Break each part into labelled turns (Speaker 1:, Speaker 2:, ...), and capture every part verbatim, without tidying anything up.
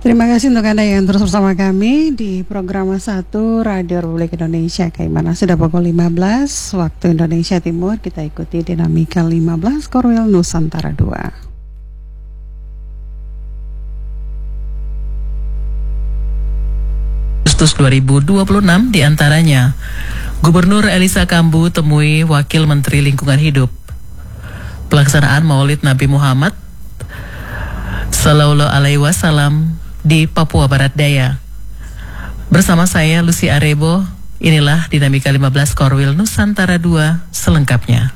Speaker 1: Terima kasih untuk Anda yang terus bersama kami di program satu Radio Republik Indonesia. Kayak mana sudah pukul lima belas waktu Indonesia Timur. Kita ikuti dinamika lima belas Korwil Nusantara dua.
Speaker 2: Agustus dua ribu dua puluh enam diantaranya Gubernur Elisa Kambu temui Wakil Menteri Lingkungan Hidup. Pelaksanaan Maulid Nabi Muhammad Sallallahu Alaihi Wasallam di Papua Barat Daya. Bersama saya Lucy Arebo, inilah dinamika lima belas Korwil Nusantara dua selengkapnya.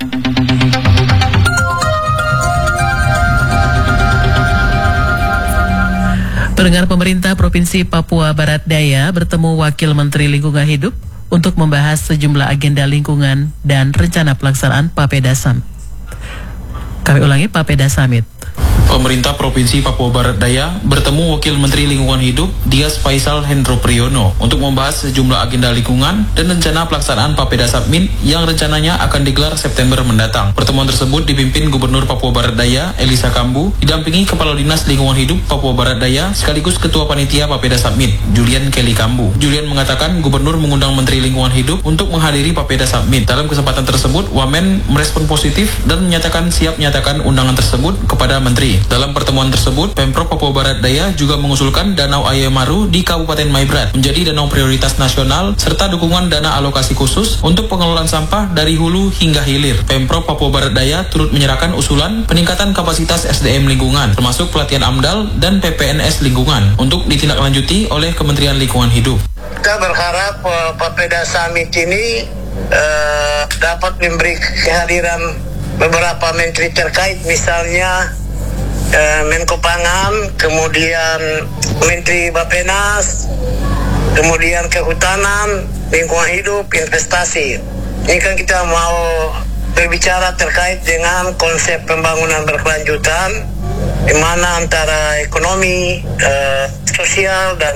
Speaker 2: Pendengar, pemerintah Provinsi Papua Barat Daya bertemu Wakil Menteri Lingkungan Hidup untuk membahas sejumlah agenda lingkungan dan rencana pelaksanaan Papeda Summit. Kami ulangi, Papeda Summit.
Speaker 3: Pemerintah Provinsi Papua Barat Daya bertemu Wakil Menteri Lingkungan Hidup Dias Faisal Hendro Priyono untuk membahas sejumlah agenda lingkungan dan rencana pelaksanaan Papeda Summit yang rencananya akan digelar September mendatang. Pertemuan tersebut dipimpin Gubernur Papua Barat Daya Elisa Kambu didampingi Kepala Dinas Lingkungan Hidup Papua Barat Daya sekaligus Ketua Panitia Papeda Summit Julian Kelly Kambu. Julian mengatakan Gubernur mengundang Menteri Lingkungan Hidup untuk menghadiri Papeda Summit. Dalam kesempatan tersebut, Wamen merespon positif dan menyatakan siap menyatakan undangan tersebut kepada Menteri. Dalam pertemuan tersebut, Pemprov Papua Barat Daya juga mengusulkan Danau Ayamaru di Kabupaten Maibrat menjadi danau prioritas nasional serta dukungan dana alokasi khusus untuk pengelolaan sampah dari hulu hingga hilir. Pemprov Papua Barat Daya turut menyerahkan usulan peningkatan kapasitas S D M lingkungan, termasuk pelatihan AMDAL dan P P N S lingkungan untuk ditindaklanjuti oleh Kementerian Lingkungan Hidup.
Speaker 4: Kita berharap uh, Papeda Summit ini uh, dapat memberi kehadiran beberapa menteri terkait, misalnya Uh, Menko Pangan, kemudian Menteri Bapenas, kemudian Kehutanan, Lingkungan Hidup, Investasi. Ini kan kita mau berbicara terkait dengan konsep pembangunan berkelanjutan, di mana antara ekonomi, uh, sosial, dan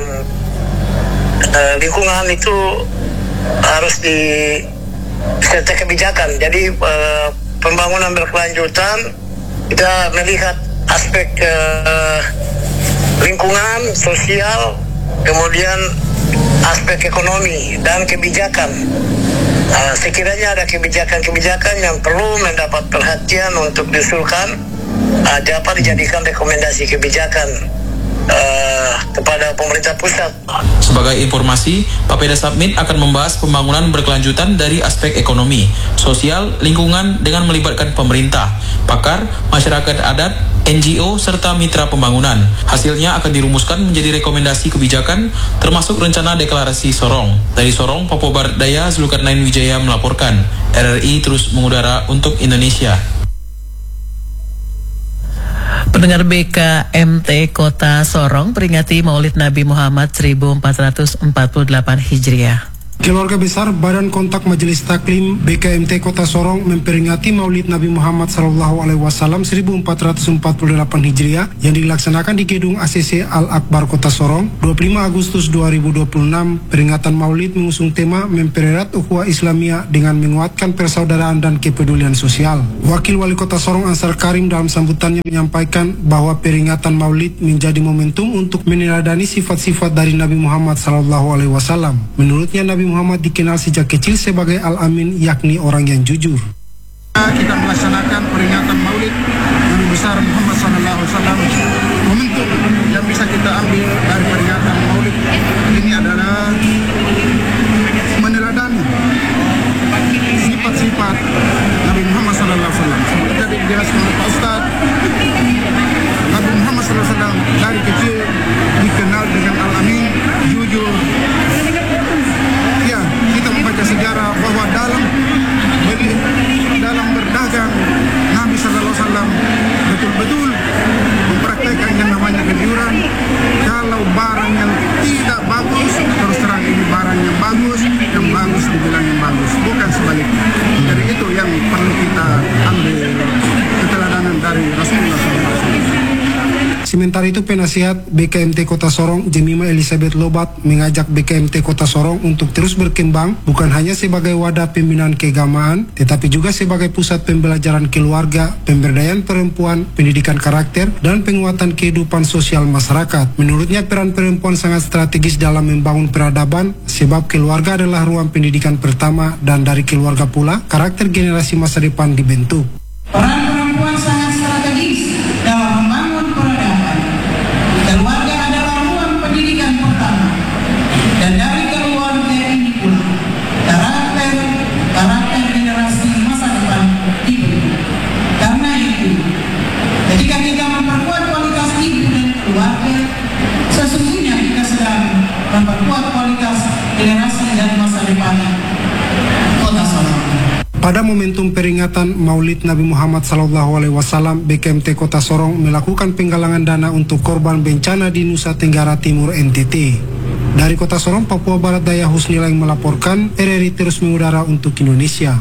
Speaker 4: uh, lingkungan itu harus disertai kebijakan. Jadi uh, pembangunan berkelanjutan, kita melihat aspek uh, lingkungan, sosial, kemudian aspek ekonomi dan kebijakan. Uh, sekiranya ada kebijakan-kebijakan yang perlu mendapat perhatian untuk diusulkan, uh, dapat dijadikan rekomendasi kebijakan uh, kepada pemerintah pusat.
Speaker 3: Sebagai informasi, Papeda Summit akan membahas pembangunan berkelanjutan dari aspek ekonomi, sosial, lingkungan dengan melibatkan pemerintah, pakar, masyarakat adat, N G O, serta mitra pembangunan. Hasilnya akan dirumuskan menjadi rekomendasi kebijakan, termasuk rencana deklarasi Sorong. Dari Sorong, Papua Barat Daya, Zulkarnain Wijaya melaporkan. R R I terus mengudara untuk Indonesia.
Speaker 2: Pendengar, B K M T Kota Sorong peringati Maulid Nabi Muhammad seribu empat ratus empat puluh delapan Hijriah.
Speaker 5: Keluarga besar Badan Kontak Majelis Taklim B K M T Kota Sorong memperingati Maulid Nabi Muhammad Sallallahu Alaihi Wasallam seribu empat ratus empat puluh delapan Hijriah yang dilaksanakan di Gedung A C C Al-Akbar Kota Sorong dua puluh lima Agustus dua ribu dua puluh enam. Peringatan Maulid mengusung tema mempererat ukhuwah Islamiyah dengan menguatkan persaudaraan dan kepedulian sosial. Wakil Wali Kota Sorong Ansar Karim dalam sambutannya menyampaikan bahwa peringatan Maulid menjadi momentum untuk meneladani sifat-sifat dari Nabi Muhammad Sallallahu Alaihi Wasallam. Menurutnya, Nabi Muhammad dikenal sejak kecil sebagai Al-Amin, yakni orang yang jujur.
Speaker 6: Kita melaksanakan peringatan Maulid Nabi besar Muhammad Sallallahu Alaihi Wasallam. Momentum yang bisa kita ambil dari peringatan Maulid ini adalah meneladani sifat-sifat Nabi Muhammad Sallallahu Alaihi Wasallam. Seperti tadi dijelaskan oleh Pak Ustaz, Nabi Muhammad Sallallahu Alaihi Wasallam dari kecil dikenal dengan Al-Amin, jujur. Ya, kita membaca sejarah bahwa dalam dalam berdagang Nabi Sallallahu Alaihi Wasallam betul-betul mempraktekkan
Speaker 5: Sementara itu penasihat B K M T Kota Sorong, Jemima Elizabeth Lobat, mengajak B K M T Kota Sorong untuk terus berkembang bukan hanya sebagai wadah pembinaan keagamaan, tetapi juga sebagai pusat pembelajaran keluarga, pemberdayaan perempuan, pendidikan karakter, dan penguatan kehidupan sosial masyarakat. Menurutnya peran perempuan sangat strategis dalam membangun peradaban, sebab keluarga adalah ruang pendidikan pertama dan dari keluarga pula karakter generasi masa depan dibentuk.
Speaker 7: Peran perempuan sangat strategis dalam membangun peradaban. Keluarga adalah ruang pendidikan pertama, dan dari keluarga ini pula karakter karakter generasi masa depan dibentuk. Karena itu, ketika kita memperkuat kualitas ibu dan keluarga, sesungguhnya kita sedang memperkuat kualitas generasi dan masa depan Kota Sorong.
Speaker 5: Pada momentum peringatan Maulid Nabi Muhammad Sallallahu Alaihi Wasallam, B K M T Kota Sorong melakukan penggalangan dana untuk korban bencana di Nusa Tenggara Timur N T T. Dari Kota Sorong, Papua Barat Daya, Husnila yang melaporkan, R R I terus mengudara untuk Indonesia.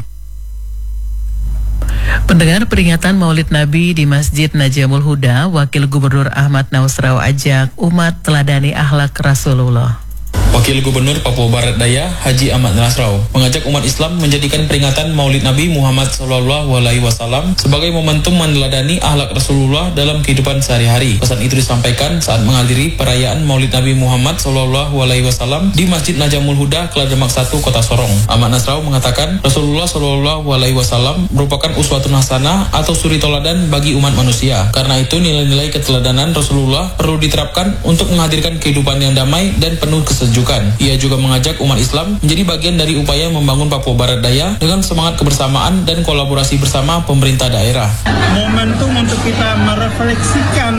Speaker 2: Pendengar, peringatan Maulid Nabi di Masjid Najamul Huda, Wakil Gubernur Ahmad Nausrau ajak umat teladani akhlak Rasulullah.
Speaker 3: Wakil Gubernur Papua Barat Daya Haji Ahmad Nasrau mengajak umat Islam menjadikan peringatan Maulid Nabi Muhammad Sallallahu Alaihi Wasallam sebagai momentum meneladani akhlak Rasulullah dalam kehidupan sehari-hari. Pesan itu disampaikan saat menghadiri perayaan Maulid Nabi Muhammad Sallallahu Alaihi Wasallam di Masjid Najamul Huda, Kelademak satu, Kota Sorong. Ahmad Nasrau mengatakan Rasulullah Sallallahu Alaihi Wasallam merupakan uswatun hasanah atau suri toladan bagi umat manusia. Karena itu nilai-nilai keteladanan Rasulullah perlu diterapkan untuk menghadirkan kehidupan yang damai dan penuh kesejukan. Ia juga mengajak umat Islam menjadi bagian dari upaya membangun Papua Barat Daya dengan semangat kebersamaan dan kolaborasi bersama pemerintah daerah.
Speaker 8: Momentum untuk kita merefleksikan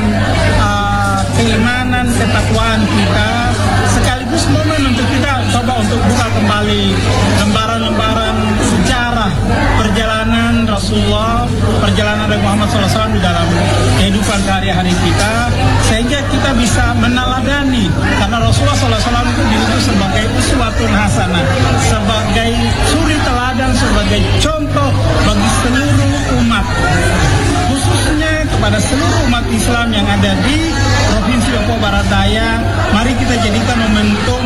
Speaker 8: uh, keimanan, ketakwaan kita, sekaligus momen untuk kita coba untuk buka kembali lembaran-lembaran sejarah perjalanan Rasulullah, perjalanan Nabi Muhammad shallallahu alaihi wasallam di dalam kehidupan sehari-hari kita, sehingga kita bisa meneladani, karena Rasulullah shallallahu alaihi wasallam itu diutus sebagai uswatun hasanah, sebagai suri teladan, sebagai contoh bagi seluruh umat, khususnya kepada seluruh umat Islam yang ada di Provinsi Papua Barat Daya. Mari kita jadikan momentum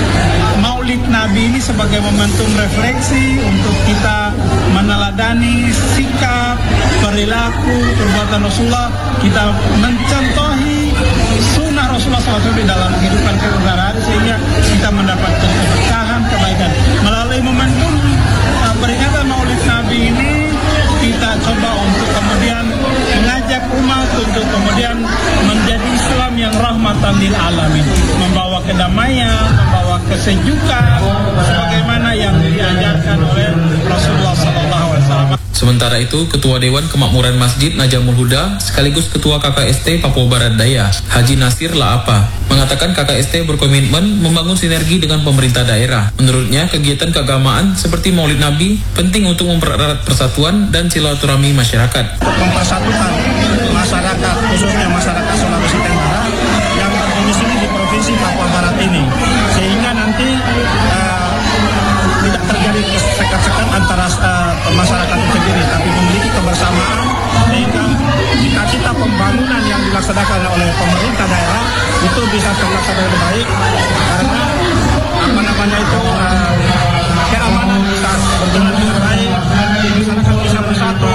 Speaker 8: Maulid Nabi ini sebagai momentum refleksi untuk kita meneladani sikap, perilaku, perbuatan Rasulullah, kita mencontohi sunnah Rasulullah shallallahu alaihi wasallam di dalam kehidupan sehari-hari, sehingga kita mendapatkan keberkahan, kebaikan. Melalui momentum uh, peringatan Maulid Nabi ini, kita coba untuk kemudian mengajak umat untuk kemudian menjadi Islam yang rahmatan lil alamin, membawa kedamaian, membawa kesejukan, sebagaimana yang diajarkan oleh Rasulullah sallallahu alaihi wasallam.
Speaker 3: Sementara itu, Ketua Dewan Kemakmuran Masjid Najamul Huda sekaligus Ketua K K S T Papua Barat Daya Haji Nasir Laapa mengatakan K K S T berkomitmen membangun sinergi dengan pemerintah daerah. Menurutnya, kegiatan keagamaan seperti Maulid Nabi penting untuk mempererat persatuan dan silaturahmi masyarakat.
Speaker 8: Mempersatukan masyarakat, khususnya masyarakat Sulawesi Tenggara yang berdomisili di Provinsi Papua Barat ini, sehingga nanti uh, tidak terjadi sekat-sekat antara uh, masyarakat itu sendiri, tapi memiliki kebersamaan, sehingga cita-cita pembangunan yang dilaksanakan oleh pemerintah daerah itu bisa terlaksana dengan baik, karena apa namanya itu uh, keamanan bisa berjalan dengan baik, masyarakat bisa bersatu,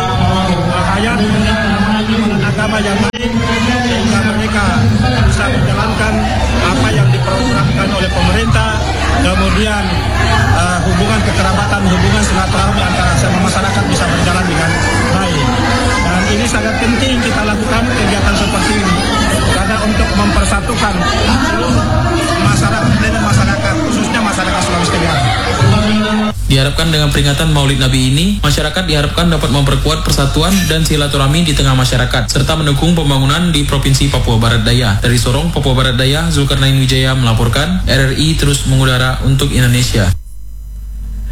Speaker 8: hayat agama yang baik, sehingga mereka bisa menjalankan apa yang diprogramkan oleh pemerintah. Kemudian uh, hubungan kekerabatan, hubungan silaturahmi antara sama masyarakat bisa berjalan dengan baik. Dan ini sangat penting kita lakukan kegiatan seperti ini, karena untuk mempersatukan seluruh masyarakat dengan masyarakat, khususnya masyarakat Sulawesi Tenggara.
Speaker 3: Diharapkan dengan peringatan Maulid Nabi ini, masyarakat diharapkan dapat memperkuat persatuan dan silaturahmi di tengah masyarakat, serta mendukung pembangunan di Provinsi Papua Barat Daya. Dari Sorong, Papua Barat Daya, Zulkarnain Wijaya melaporkan, R R I terus mengudara untuk Indonesia.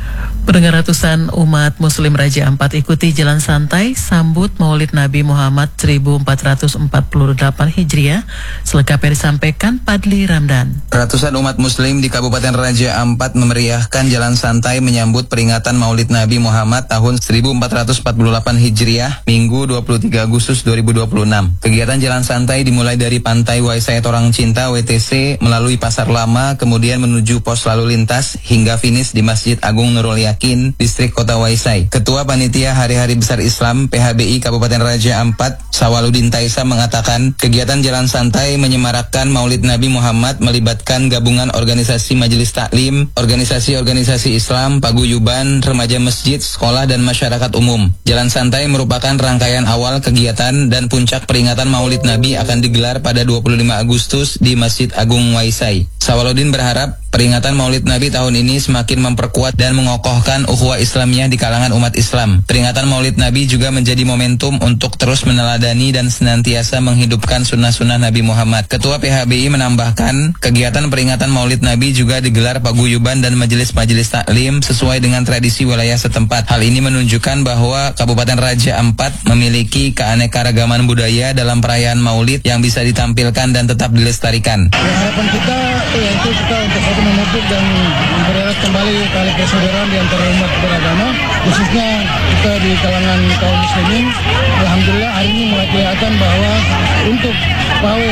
Speaker 2: Pendengar, ratusan umat Muslim Raja Ampat ikuti jalan santai sambut Maulid Nabi Muhammad seribu empat ratus empat puluh delapan Hijriah. Selengkapnya disampaikan Padli Ramdan.
Speaker 9: Ratusan umat Muslim di Kabupaten Raja Ampat memeriahkan jalan santai menyambut peringatan Maulid Nabi Muhammad tahun seribu empat ratus empat puluh delapan Hijriah, Minggu dua puluh tiga Agustus dua ribu dua puluh enam. Kegiatan jalan santai dimulai dari Pantai Waisai Torang Cinta W T C melalui Pasar Lama, kemudian menuju pos lalu lintas hingga finish di Masjid Agung Nurul Yakin, Distrik Kota Waisai. Ketua Panitia Hari-Hari Besar Islam P H B I Kabupaten Raja Ampat, Sawaludin Taisa mengatakan, kegiatan jalan santai menyemarakkan Maulid Nabi Muhammad melibatkan gabungan organisasi Majelis Taklim, organisasi-organisasi Islam, paguyuban, remaja masjid, sekolah, dan masyarakat umum. Jalan santai merupakan rangkaian awal kegiatan dan puncak peringatan Maulid Nabi akan digelar pada dua puluh lima Agustus di Masjid Agung Waisai. Sawaludin berharap peringatan Maulid Nabi tahun ini semakin memperkuat dan mengokohkan ukhuwah Islamiyah di kalangan umat Islam. Peringatan Maulid Nabi juga menjadi momentum untuk terus meneladani dan senantiasa menghidupkan sunnah-sunnah Nabi Muhammad. Ketua P H B I menambahkan, kegiatan peringatan Maulid Nabi juga digelar paguyuban dan majelis-majelis taklim sesuai dengan tradisi wilayah setempat. Hal ini menunjukkan bahwa Kabupaten Raja Ampat memiliki keanekaragaman budaya dalam perayaan Maulid yang bisa ditampilkan dan tetap dilestarikan.
Speaker 6: Ya, harapan kita yaitu kita untuk satu memupuk dan mempererat kembali tali persaudaraan di antara umat beragama, khususnya kita di kalangan kaum muslimin. Alhamdulillah hari ini mulai kelihatan bahwa untuk pawe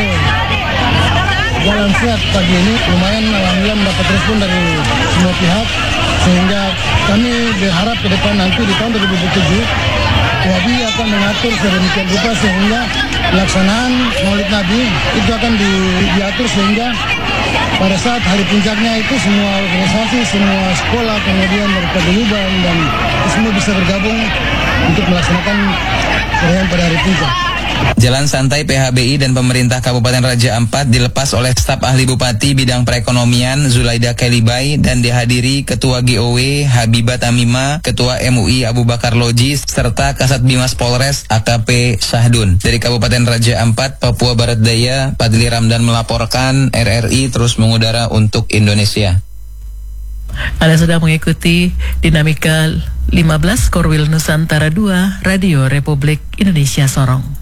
Speaker 6: jalan sehat pagi ini lumayan alhamdulillah mendapat respon dari semua pihak, sehingga kami berharap ke depan nanti di tahun dua ribu dua puluh tujuh W A B I akan mengatur sedemikian rupa sehingga pelaksanaan Maulid Nabi itu akan di, diatur sehingga pada saat hari puncaknya itu semua organisasi, semua sekolah, kemudian dari paguyuban dan semua bisa bergabung untuk melaksanakan perayaan pada hari puncak.
Speaker 9: Jalan santai P H B I dan pemerintah Kabupaten Raja Ampat dilepas oleh staf ahli Bupati bidang perekonomian Zulaida Kelibai dan dihadiri Ketua G O W Habibah Tamima, Ketua M U I Abu Bakar Lojis, serta Kasat Bimas Polres A K P Sahdun. Dari Kabupaten Raja Ampat, Papua Barat Daya, Padli Ramdan melaporkan. R R I terus mengudara untuk Indonesia.
Speaker 2: Anda sedang mengikuti Dinamika lima belas Korwil Nusantara dua Radio Republik Indonesia Sorong.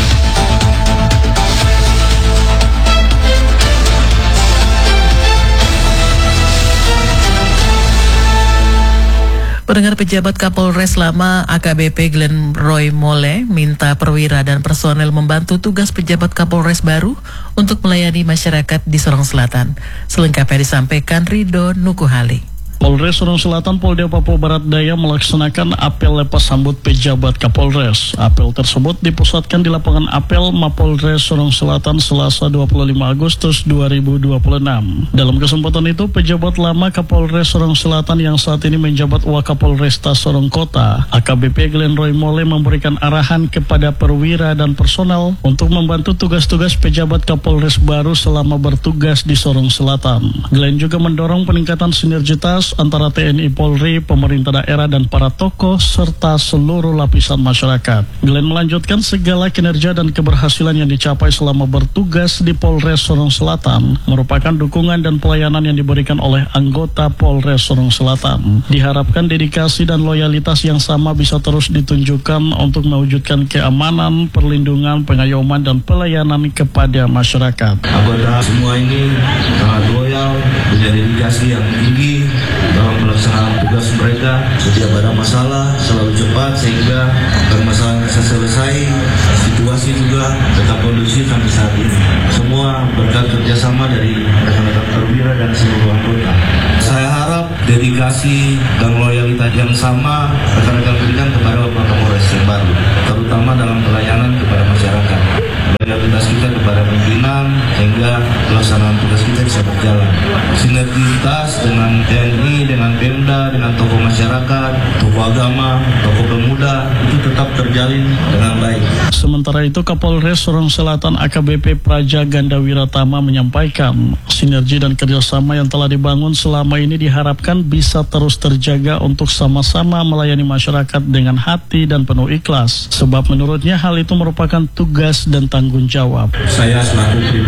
Speaker 2: Pendengar, pejabat Kapolres lama A K B P Glenn Roy Mole minta perwira dan personel membantu tugas pejabat Kapolres baru untuk melayani masyarakat di Sorong Selatan. Selengkapnya disampaikan Ridho Nukuhali.
Speaker 10: Polres Sorong Selatan Polda Papua Barat Daya melaksanakan apel lepas sambut pejabat Kapolres. Apel tersebut dipusatkan di lapangan apel Mapolres Sorong Selatan Selasa dua puluh lima Agustus dua ribu dua puluh enam. Dalam kesempatan itu, pejabat lama Kapolres Sorong Selatan yang saat ini menjabat Wakapolresta Sorong Kota, A K B P Glenn Roy Mole, memberikan arahan kepada perwira dan personel untuk membantu tugas-tugas pejabat Kapolres baru selama bertugas di Sorong Selatan. Glenn juga mendorong peningkatan sinergitas antara T N I, Polri, pemerintah daerah, dan para tokoh serta seluruh lapisan masyarakat. Glenn melanjutkan segala kinerja dan keberhasilan yang dicapai selama bertugas di Polres Sorong Selatan merupakan dukungan dan pelayanan yang diberikan oleh anggota Polres Sorong Selatan. Diharapkan dedikasi dan loyalitas yang sama bisa terus ditunjukkan untuk mewujudkan keamanan, perlindungan, pengayoman, dan pelayanan kepada masyarakat.
Speaker 11: Anggota semua ini sangat loyal, punya dedikasi yang tinggi dalam pelaksanaan tugas mereka. Setiap ada masalah selalu cepat sehingga permasalahan bisa selesai. Situasi juga tetap kondusif sampai saat ini. Semua berkat kerjasama dari rekan-rekan perwira dan seluruh anggota. Saya harap dedikasi dan loyalitas yang sama rekan-rekan berikan kepada Bapak Kapolres yang baru, terutama dalam pelayanan kepada masyarakat. Loyalitas kita kepada pimpinan sehingga pelaksanaan tugas kita bisa berjalan. Sinergitas dengan T N I, dengan Pemda, dengan tokoh masyarakat, tokoh agama, tokoh pemuda itu tetap terjalin dengan baik.
Speaker 10: Sementara itu, Kapolres Sorong Selatan A K B P Praja Ganda Wiratama menyampaikan sinergi dan kerjasama yang telah dibangun selama ini diharapkan bisa terus terjaga untuk sama-sama melayani masyarakat dengan hati dan penuh ikhlas. Sebab menurutnya hal itu merupakan tugas dan tanggung jawab.
Speaker 11: Saya selaku pribadi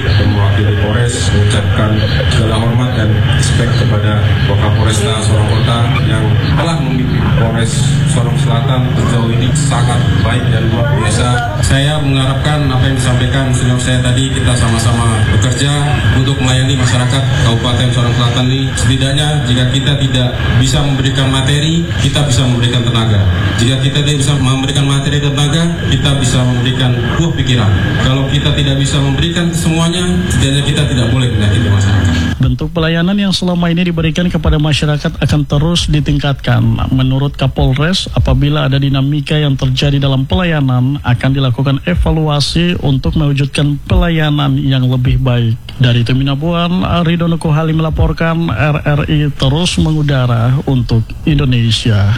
Speaker 12: atau mewakili Polres mengucapkan segala hormat dan respect kepada Wakapolresta Sorong Kota yang telah memimpin Polres Sorong Selatan sejauh ini sangat baik dan luar biasa. Saya mengharapkan apa yang disampaikan senior saya tadi, kita sama-sama bekerja untuk melayani masyarakat Kabupaten Sorong Selatan ini. Setidaknya jika kita tidak bisa memberikan materi, kita bisa memberikan tenaga. Jika kita tidak bisa memberikan materi dan tenaga, kita bisa memberikan buah pikiran. Kalau kita tidak bisa memberikan semuanya, setidaknya kita tidak boleh menyakiti masyarakat.
Speaker 10: Bentuk pelayanan yang selama ini diberikan kepada masyarakat akan terus ditingkatkan. Menurut Kapolres, apabila ada dinamika yang terjadi dalam pelayanan, akan dilakukan evaluasi untuk mewujudkan pelayanan yang lebih baik. Dari Teminabuan, Ridho Nukuhali melaporkan, R R I terus mengudara untuk Indonesia.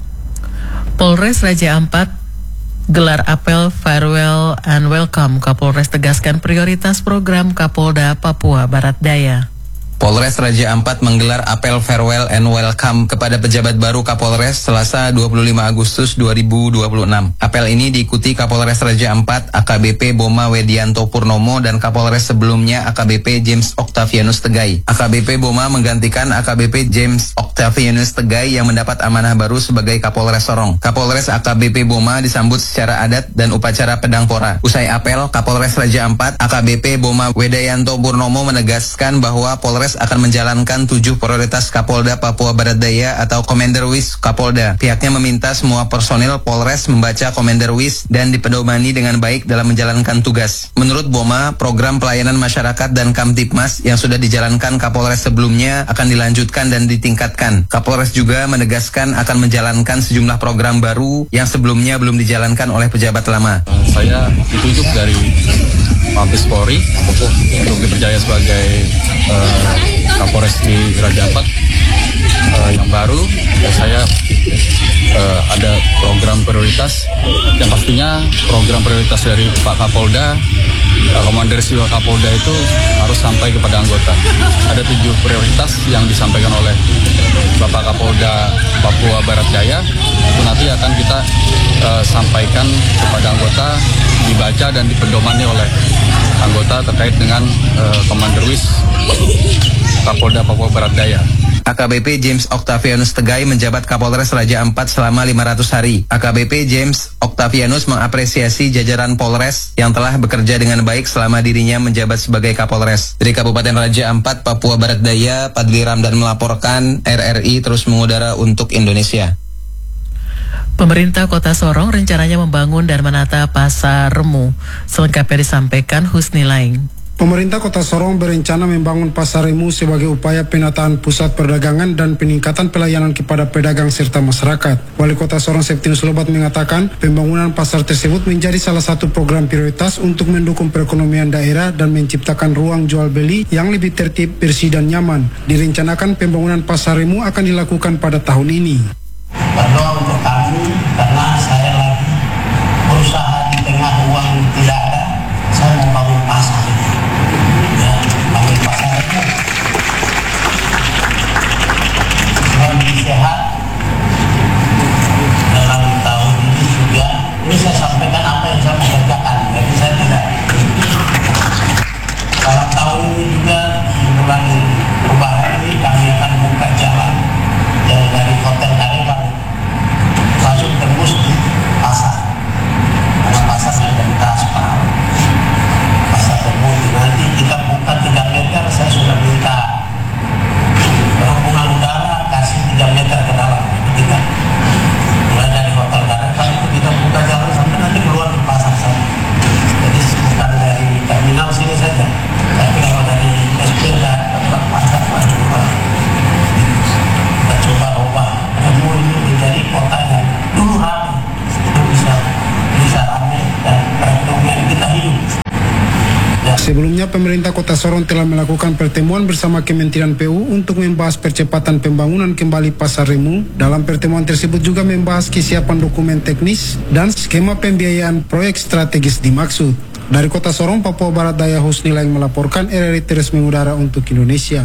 Speaker 2: Polres Raja Ampat gelar apel Farewell and Welcome. Kapolres tegaskan prioritas program Kapolda Papua Barat Daya.
Speaker 9: Polres Raja Ampat menggelar apel Farewell and Welcome kepada pejabat baru Kapolres Selasa dua puluh lima Agustus dua ribu dua puluh enam. Apel ini diikuti Kapolres Raja Ampat A K B P Boma Wedianto Purnomo dan Kapolres sebelumnya A K B P James Octavianus Tegai. A K B P Boma menggantikan A K B P James Octavianus Tegai yang mendapat amanah baru sebagai Kapolres Sorong. Kapolres A K B P Boma disambut secara adat dan upacara pedang pora. Usai apel, Kapolres Raja Ampat A K B P Boma Wedianto Purnomo menegaskan bahwa Polres akan menjalankan tujuh prioritas Kapolda Papua Barat Daya atau Commander Wis Kapolda. Pihaknya meminta semua personil Polres membaca Commander Wis dan dipedomani dengan baik dalam menjalankan tugas. Menurut Boma, program pelayanan masyarakat dan Kamtipmas yang sudah dijalankan Kapolres sebelumnya akan dilanjutkan dan ditingkatkan. Kapolres juga menegaskan akan menjalankan sejumlah program baru yang sebelumnya belum dijalankan oleh pejabat lama.
Speaker 13: Saya ditunjuk dari Mabes Polri untuk dipercaya sebagai uh, Kapolres di Raja Ampat uh, yang baru. Saya uh, ada program prioritas yang pastinya program prioritas dari Pak Kapolda, uh, Komander Siwa Kapolda itu harus sampai kepada anggota. Ada tujuh prioritas yang disampaikan oleh Bapak Kapolda Papua Barat Daya, itu nanti akan kita uh, sampaikan kepada anggota, dibaca dan dipedomani oleh anggota terkait dengan uh, Commander Wis Kapolda Papua Barat Daya.
Speaker 9: A K B P James Octavianus Tegai menjabat Kapolres Raja Ampat selama lima ratus hari. A K B P James Octavianus mengapresiasi jajaran Polres yang telah bekerja dengan baik selama dirinya menjabat sebagai Kapolres. Dari Kabupaten Raja Ampat, Papua Barat Daya, Padli Ramdan melaporkan, R R I terus mengudara untuk Indonesia.
Speaker 2: Pemerintah Kota Sorong rencananya membangun dan menata Pasar Remu. Selengkapnya disampaikan Husni Laing.
Speaker 5: Pemerintah Kota Sorong berencana membangun Pasar Remu sebagai upaya penataan pusat perdagangan dan peningkatan pelayanan kepada pedagang serta masyarakat. Wali Kota Sorong Septinus Lobat mengatakan pembangunan pasar tersebut menjadi salah satu program prioritas untuk mendukung perekonomian daerah dan menciptakan ruang jual beli yang lebih tertib, bersih dan nyaman. Direncanakan pembangunan Pasar Remu akan dilakukan pada tahun ini.
Speaker 4: Berdoa untuk kami karena saya lagi berusaha di tengah uang tidak ada, saya mau bangun pasar ini. Ya, bangun pasar itu supaya lebih sehat dalam tahun ini juga. Ini saya sampaikan apa yang saya mengerjakan, jadi saya tidak. Dalam tahun ini juga bulan Lebaran ini kami akan buka jalan dari, dari Hotel Kareban langsung tembus di pasar, karena pasar sudah kita aspal. Pasar tembus nanti kita buka tiga meter, saya sudah minta perhubungan udara kasih tiga meter ke dalam. Kita mulai dari Hotel Kareban itu kita buka jalan sampai nanti keluar di pasar sana. Jadi bukan dari terminal sini saja, tapi kalau dari S P dan tempat pasar maju kita coba ubah Remu ini menjadi kota yang dulu ramai, itu bisa bisa ramai dan perekonomian kita hidup. Ya.
Speaker 5: Sebelumnya pemerintah Kota Sorong telah melakukan pertemuan bersama Kementerian P U untuk membahas percepatan pembangunan kembali Pasar Remu. Dalam pertemuan tersebut juga membahas kesiapan dokumen teknis dan skema pembiayaan proyek strategis dimaksud. Dari Kota Sorong, Papua Barat Daya, Husni Laing melaporkan, R R I terus mengudara untuk Indonesia.